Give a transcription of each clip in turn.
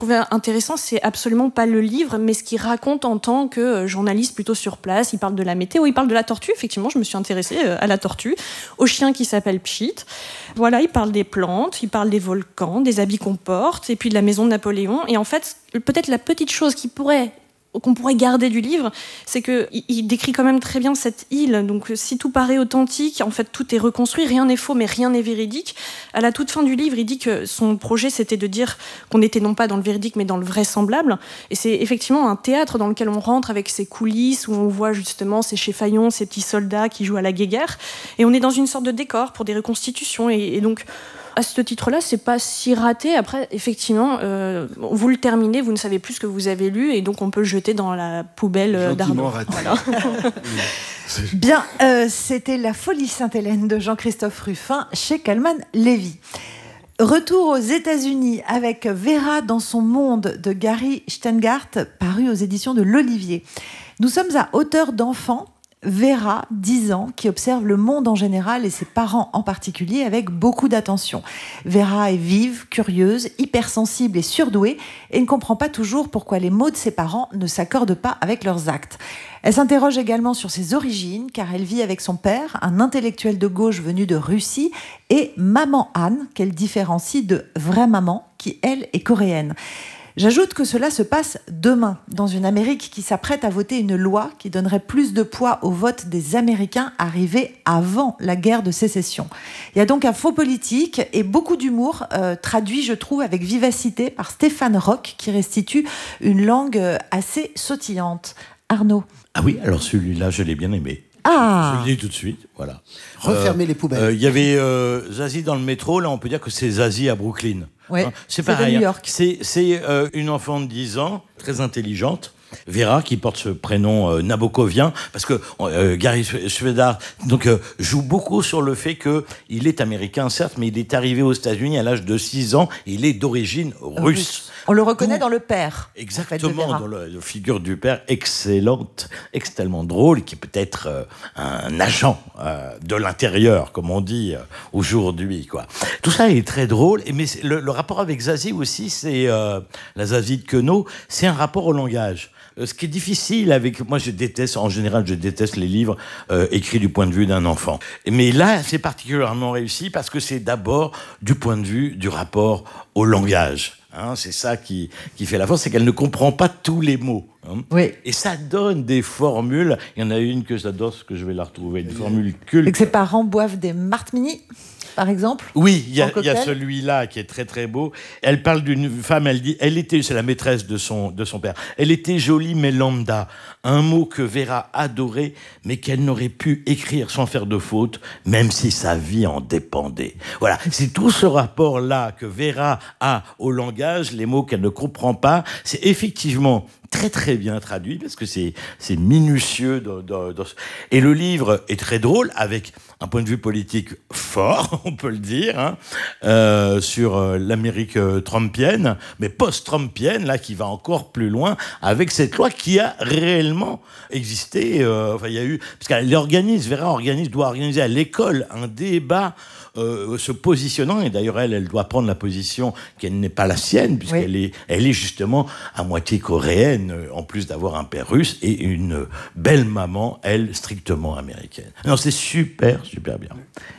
trouvais intéressant, c'est absolument pas le livre, mais ce qu'il raconte en tant que journaliste plutôt sur place. Il parle de la météo, il parle de la tortue. Effectivement, je me suis intéressée à la tortue, au chien qui s'appelle Pchit. Voilà, il parle des plantes, il parle des volcans, des habits qu'on porte, et puis de la maison de Napoléon. Et en fait, peut-être la petite chose qu'on pourrait garder du livre, c'est qu'il décrit quand même très bien cette île. Donc si tout paraît authentique, en fait tout est reconstruit, rien n'est faux mais rien n'est véridique. À la toute fin du livre, il dit que son projet c'était de dire qu'on était non pas dans le véridique mais dans le vraisemblable. Et c'est effectivement un théâtre dans lequel on rentre avec ses coulisses, où on voit justement ces cheffaillons, ces petits soldats qui jouent à la guéguerre. Et on est dans une sorte de décor pour des reconstitutions. Et donc à ce titre-là, c'est pas si raté. Après, effectivement, vous le terminez, vous ne savez plus ce que vous avez lu, et donc on peut le jeter dans la poubelle d'Arnaud. Raté. Voilà. Bien, c'était La Folie Sainte-Hélène de Jean-Christophe Ruffin chez Calman Lévy. Retour aux États-Unis avec Vera dans son monde de Gary Shteyngart, paru aux éditions de l'Olivier. Nous sommes à hauteur d'enfant. Vera, 10 ans, qui observe le monde en général et ses parents en particulier avec beaucoup d'attention. Vera est vive, curieuse, hypersensible et surdouée et ne comprend pas toujours pourquoi les mots de ses parents ne s'accordent pas avec leurs actes. Elle s'interroge également sur ses origines car elle vit avec son père, un intellectuel de gauche venu de Russie, et maman Anne, qu'elle différencie de vraie maman, qui elle est coréenne. J'ajoute que cela se passe demain, dans une Amérique qui s'apprête à voter une loi qui donnerait plus de poids au vote des Américains arrivés avant la guerre de sécession. Il y a donc un faux politique et beaucoup d'humour, traduit, je trouve, avec vivacité par Stéphane Roch, qui restitue une langue assez sautillante. Arnaud. Ah oui, alors celui-là, je l'ai bien aimé. Ah. Je le dis tout de suite, voilà. Refermer les poubelles. Il y avait Zazie dans le métro, là on peut dire que c'est Zazie à Brooklyn. Ouais, c'est pareil. de New York. C'est une enfant de 10 ans, très intelligente, Vera, qui porte ce prénom nabokovien, parce que Gary Shteyngart joue beaucoup sur le fait qu'il est américain, certes, mais il est arrivé aux États-Unis à l'âge de 6 ans, et il est d'origine russe. On le reconnaît dans le père. Exactement, dans la figure du père excellente, extrêmement drôle, qui peut être un agent de l'intérieur, comme on dit aujourd'hui, quoi. Tout ça est très drôle, mais le rapport avec Zazie aussi, c'est la Zazie de Queneau, c'est un rapport au langage. Ce qui est difficile avec... Moi, je déteste les livres écrits du point de vue d'un enfant. Mais là, c'est particulièrement réussi parce que c'est d'abord du point de vue du rapport au langage. Hein, c'est ça qui fait la force, c'est qu'elle ne comprend pas tous les mots. Hein. Oui. Et ça donne des formules. Il y en a une que j'adore, que je vais la retrouver, une formule culte. Et que ses parents boivent des Martini, par exemple. Oui, il y a celui-là qui est très très beau. Elle parle d'une femme, elle dit, c'est la maîtresse de son père. Elle était jolie mais lambda, un mot que Vera adorait, mais qu'elle n'aurait pu écrire sans faire de faute, même si sa vie en dépendait. Voilà, c'est tout ce rapport-là que Vera a au langage, les mots qu'elle ne comprend pas. C'est effectivement très très bien traduit parce que c'est minutieux. Et le livre est très drôle avec un point de vue politique fort, on peut le dire, hein, sur l'Amérique trumpienne, mais post-trumpienne, là, qui va encore plus loin avec cette loi qui a réellement existé. Il y a eu, parce qu'elle doit organiser à l'école un débat se positionnant, et d'ailleurs elle doit prendre la position qu'elle n'est pas la sienne, puisqu'elle est justement à moitié coréenne, en plus d'avoir un père russe, et une belle maman, elle, strictement américaine. Non, c'est super bien. Jean-Marc ?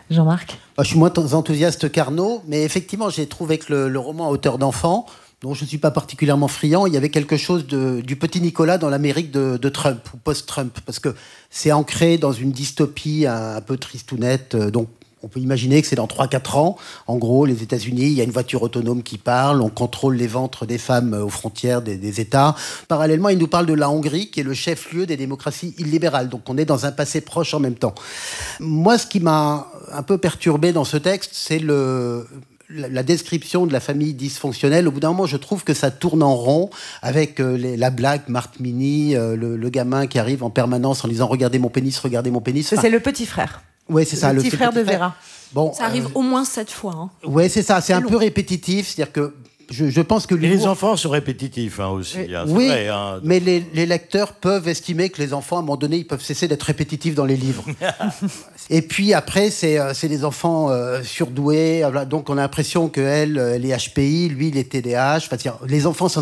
Je suis moins enthousiaste qu'Arnaud, mais effectivement, j'ai trouvé que le roman à hauteur d'enfant, dont je ne suis pas particulièrement friand, il y avait quelque chose du petit Nicolas dans l'Amérique de Trump, ou post-Trump, parce que c'est ancré dans une dystopie un peu tristounette, donc on peut imaginer que c'est dans 3-4 ans. En gros, les États-Unis, il y a une voiture autonome qui parle, on contrôle les ventres des femmes aux frontières des États. Parallèlement, il nous parle de la Hongrie, qui est le chef-lieu des démocraties illibérales. Donc on est dans un passé proche en même temps. Moi, ce qui m'a un peu perturbé dans ce texte, c'est la description de la famille dysfonctionnelle. Au bout d'un moment, je trouve que ça tourne en rond avec la blague Marthe Mini, le gamin qui arrive en permanence en disant « Regardez mon pénis, regardez mon pénis ». C'est le petit frère. Oui, c'est ça. Le petit frère de Vera. Bon, ça arrive au moins 7 fois. Hein. Oui, c'est ça. C'est un peu répétitif. C'est-à-dire que Je pense que Et les l'humour... enfants sont répétitifs aussi. Hein, c'est Oui, vrai, hein. mais les lecteurs peuvent estimer que les enfants, à un moment donné, ils peuvent cesser d'être répétitifs dans les livres. Et puis après, c'est des enfants surdoués. Donc on a l'impression qu'elle est HPI, lui, il est TDAH. Enfin, les enfants sans